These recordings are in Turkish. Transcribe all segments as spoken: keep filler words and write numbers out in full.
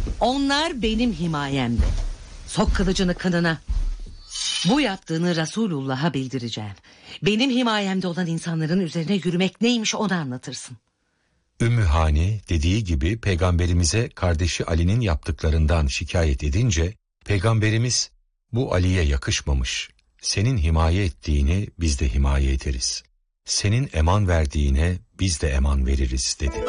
Onlar benim himayemde. Sok kılıcını kınına. Bu yaptığını Resulullah'a bildireceğim. Benim himayemde olan insanların üzerine yürümek neymiş onu anlatırsın. Ümmü Hani dediği gibi peygamberimize kardeşi Ali'nin yaptıklarından şikayet edince peygamberimiz bu Ali'ye yakışmamış. Senin himaye ettiğini biz de himaye ederiz. Senin eman verdiğine biz de eman veririz dedi.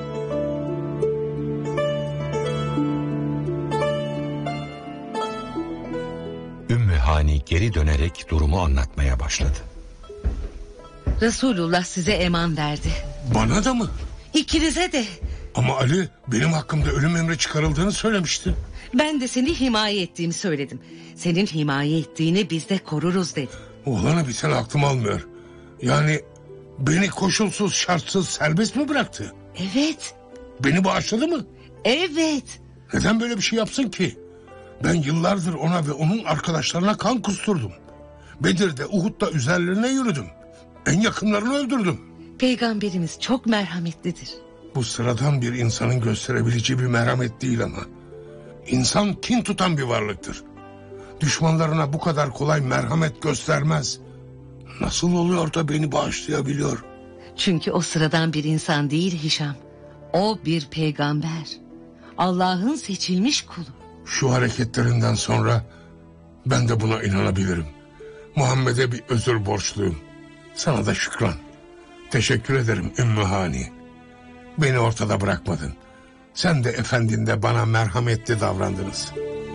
Ümmü Hani geri dönerek durumu anlatmaya başladı. Resulullah size eman verdi. Bana da mı? İkinize de. Ama Ali benim hakkımda ölüm emri çıkarıldığını söylemişti. Ben de seni himaye ettiğimi söyledim. Senin himaye ettiğini biz de koruruz dedi. Oğlanı biten aklım almıyor. Yani beni koşulsuz şartsız serbest mi bıraktı? Evet. Beni bağışladı mı? Evet. Neden böyle bir şey yapsın ki? Ben yıllardır ona ve onun arkadaşlarına kan kusturdum. Bedir'de, Uhud'da üzerlerine yürüdüm. En yakınlarını öldürdüm. Peygamberimiz çok merhametlidir. Bu sıradan bir insanın gösterebileceği bir merhamet değil ama. İnsan kin tutan bir varlıktır. Düşmanlarına bu kadar kolay merhamet göstermez. Nasıl oluyor da beni bağışlayabiliyor? Çünkü o sıradan bir insan değil Hişam. O bir peygamber. Allah'ın seçilmiş kulu. Şu hareketlerinden sonra ben de buna inanabilirim. Muhammed'e bir özür borçluyum. Sana da şükran. Teşekkür ederim Ümmü Hani. Beni ortada bırakmadın. Sen de efendinde bana merhametli davrandınız.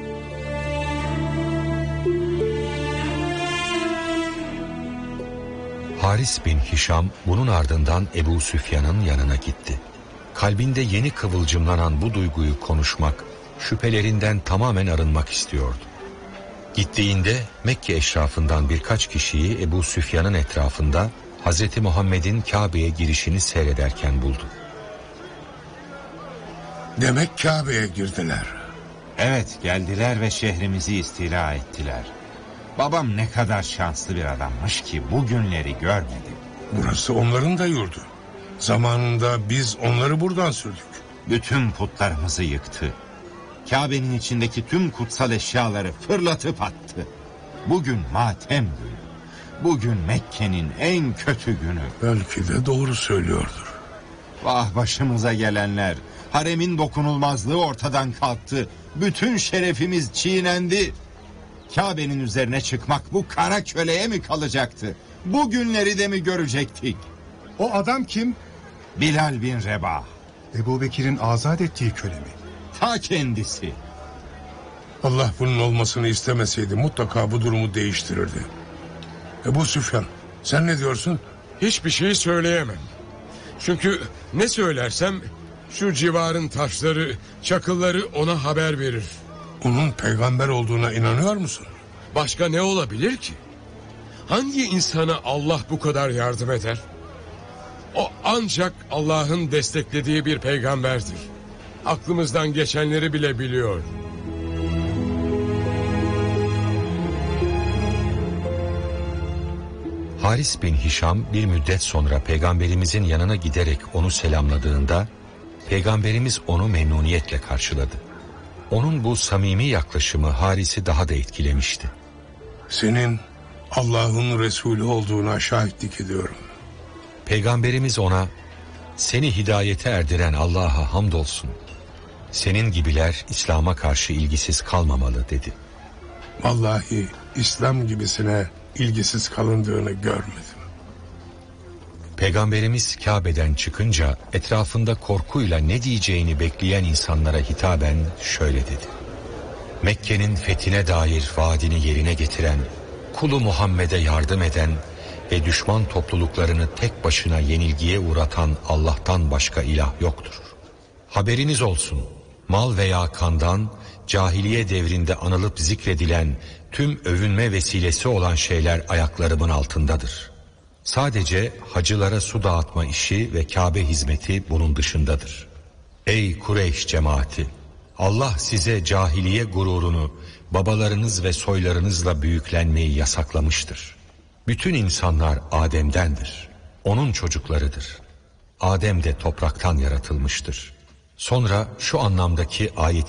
Haris bin Hişam bunun ardından Ebu Süfyan'ın yanına gitti. Kalbinde yeni kıvılcımlanan bu duyguyu konuşmak, şüphelerinden tamamen arınmak istiyordu. Gittiğinde Mekke eşrafından birkaç kişiyi Ebu Süfyan'ın etrafında Hazreti Muhammed'in Kabe'ye girişini seyrederken buldu. Demek Kabe'ye girdiler. Evet, geldiler ve şehrimizi istila ettiler. Babam ne kadar şanslı bir adammış ki bu günleri görmedi. Burası onların da yurdu. Zamanında biz onları buradan sürdük. Bütün putlarımızı yıktı. Kabe'nin içindeki tüm kutsal eşyaları fırlatıp attı. Bugün matem günü. Bugün Mekke'nin en kötü günü. Belki de doğru söylüyordur. Vah başımıza gelenler. Haremin dokunulmazlığı ortadan kalktı. Bütün şerefimiz çiğnendi. Kabe'nin üzerine çıkmak bu kara köleye mi kalacaktı? Bu günleri de mi görecektik? O adam kim? Bilal bin Rebah. Ebu Bekir'in azat ettiği köle mi? Ta kendisi. Allah bunun olmasını istemeseydi mutlaka bu durumu değiştirirdi. Ebu Süfyan, sen ne diyorsun? Hiçbir şey söyleyemem. Çünkü ne söylersem şu civarın taşları, çakılları ona haber verir. Onun peygamber olduğuna inanıyor musun? Başka ne olabilir ki? Hangi insana Allah bu kadar yardım eder? O ancak Allah'ın desteklediği bir peygamberdir. Aklımızdan geçenleri bile biliyor. Haris bin Hişam bir müddet sonra peygamberimizin yanına giderek onu selamladığında peygamberimiz onu memnuniyetle karşıladı. Onun bu samimi yaklaşımı Haris'i daha da etkilemişti. Senin Allah'ın Resulü olduğuna şahitlik ediyorum. Peygamberimiz ona, seni hidayete erdiren Allah'a hamdolsun. Senin gibiler İslam'a karşı ilgisiz kalmamalı dedi. Vallahi İslam gibisine ilgisiz kalındığını görmedim. Peygamberimiz Kabe'den çıkınca etrafında korkuyla ne diyeceğini bekleyen insanlara hitaben şöyle dedi. Mekke'nin fethine dair vaadini yerine getiren, kulu Muhammed'e yardım eden ve düşman topluluklarını tek başına yenilgiye uğratan Allah'tan başka ilah yoktur. Haberiniz olsun, mal veya kandan, cahiliye devrinde anılıp zikredilen tüm övünme vesilesi olan şeyler ayaklarımın altındadır. Sadece hacılara su dağıtma işi ve Kabe hizmeti bunun dışındadır. Ey Kureyş cemaati! Allah size cahiliye gururunu, babalarınız ve soylarınızla büyüklenmeyi yasaklamıştır. Bütün insanlar Adem'dendir. Onun çocuklarıdır. Adem de topraktan yaratılmıştır. Sonra şu anlamdaki ayet